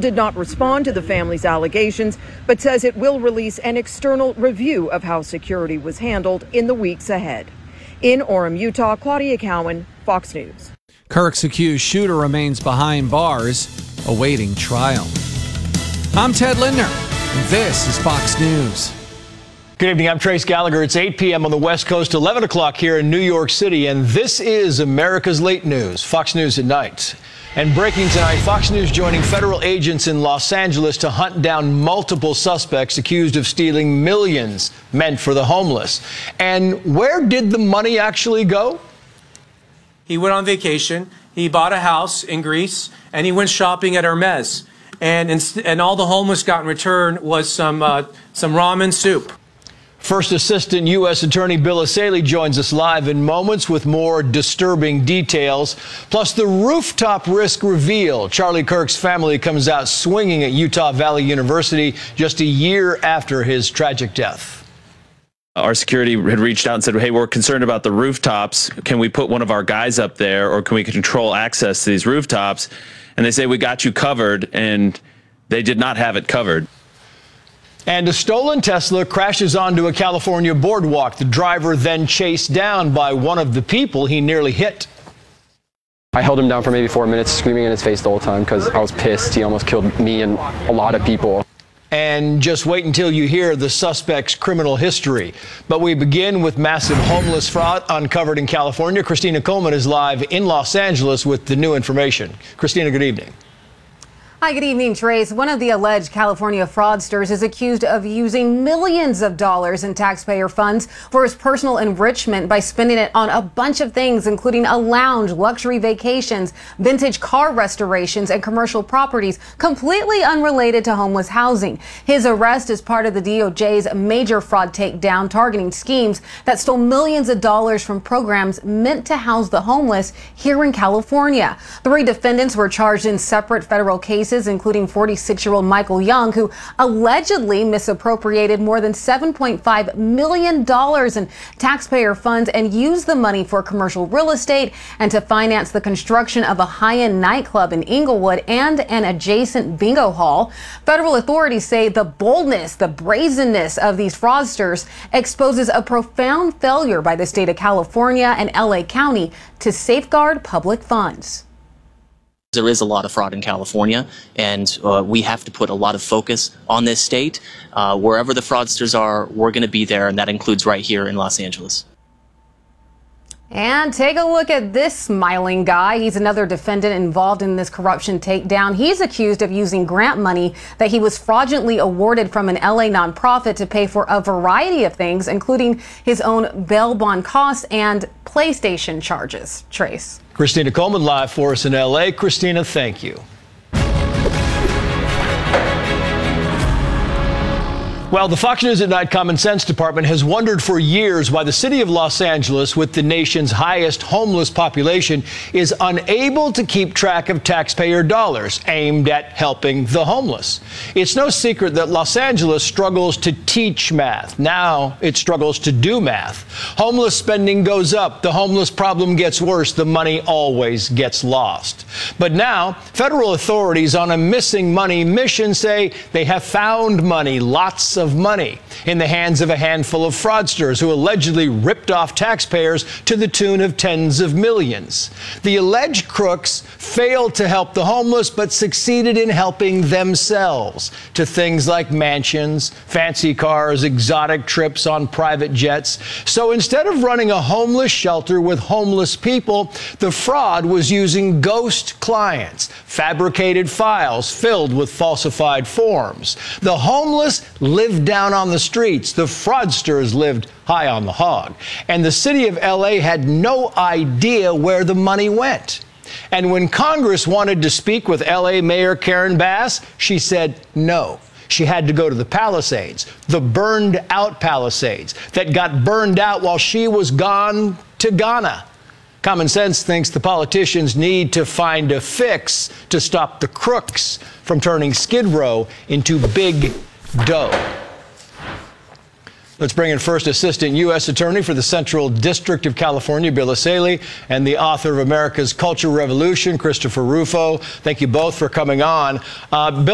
did not respond to the family's allegations, but says it will release an external review of how security was handled in the weeks ahead. In Orem, Utah, Claudia Cowan, Fox News. Kirk's accused shooter remains behind bars, awaiting trial. I'm Ted Lindner, and this is Fox News. Good evening, I'm Trace Gallagher. It's 8 p.m. on the West Coast, 11 o'clock here in New York City, and this is America's Late News, Fox News at Night. And breaking tonight, Fox News joining federal agents in Los Angeles to hunt down multiple suspects accused of stealing millions meant for the homeless. And where did the money actually go? He went on vacation, he bought a house in Greece, and he went shopping at Hermes. And all the homeless got in return was some ramen soup. First Assistant U.S. Attorney Bill Essayli joins us live in moments with more disturbing details, plus the rooftop risk reveal. Charlie Kirk's family comes out swinging at Utah Valley University just a year after his tragic death. Our security had reached out and said, hey, we're concerned about the rooftops. Can we put one of our guys up there, or can we control access to these rooftops? And they say, we got you covered, and they did not have it covered. And a stolen Tesla crashes onto a California boardwalk. The driver then chased down by one of the people he nearly hit. I held him down for maybe 4 minutes, screaming in his face the whole time because I was pissed. He almost killed me and a lot of people. And just wait until you hear the suspect's criminal history. But we begin with massive homeless fraud uncovered in California. Christina Coleman is live in Los Angeles with the new information. Christina, good evening. Hi, good evening, Trace. One of the alleged California fraudsters is accused of using millions of dollars in taxpayer funds for his personal enrichment by spending it on a bunch of things, including a lounge, luxury vacations, vintage car restorations, and commercial properties completely unrelated to homeless housing. His arrest is part of the DOJ's major fraud takedown targeting schemes that stole millions of dollars from programs meant to house the homeless here in California. 3 defendants were charged in separate federal cases, including 46-year-old Michael Young, who allegedly misappropriated more than $7.5 million in taxpayer funds and used the money for commercial real estate and to finance the construction of a high-end nightclub in Inglewood and an adjacent bingo hall. Federal authorities say the boldness, the brazenness of these fraudsters exposes a profound failure by the state of California and LA County to safeguard public funds. There is a lot of fraud in California, and we have to put a lot of focus on this state. Wherever the fraudsters are, we're going to be there, and that includes right here in Los Angeles. And take a look at this smiling guy. He's another defendant involved in this corruption takedown. He's accused of using grant money that he was fraudulently awarded from an LA nonprofit to pay for a variety of things, including his own bail bond costs and PlayStation charges. Trace. Christina Coleman live for us in L.A. Christina, thank you. Well, the Fox News at Night Common Sense Department has wondered for years why the city of Los Angeles, with the nation's highest homeless population, is unable to keep track of taxpayer dollars aimed at helping the homeless. It's no secret that Los Angeles struggles to teach math. Now it struggles to do math. Homeless spending goes up. The homeless problem gets worse. The money always gets lost. But now federal authorities on a missing money mission say they have found money, lots of money, in the hands of a handful of fraudsters who allegedly ripped off taxpayers to the tune of tens of millions. The alleged crooks failed to help the homeless, but succeeded in helping themselves to things like mansions, fancy cars, exotic trips on private jets. So instead of running a homeless shelter with homeless people, the fraud was using ghost clients, fabricated files filled with falsified forms. The homeless lived down on the streets. The fraudsters lived high on the hog. And the city of LA had no idea where the money went. And when Congress wanted to speak with LA Mayor Karen Bass, she said no. She had to go to the Palisades, the burned out Palisades that got burned out while she was gone to Ghana. Common sense thinks the politicians need to find a fix to stop the crooks from turning Skid Row into big dough. Let's bring in First Assistant U.S. Attorney for the Central District of California, Bill Essayli, and the author of America's Culture Revolution, Christopher Rufo. Thank you both for coming on. Bill